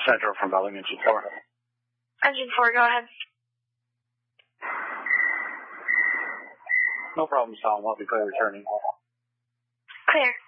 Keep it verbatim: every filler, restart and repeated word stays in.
Central from Belling, Engine four. Engine four, go ahead. No problem, Tom. I'll be clear returning. Clear.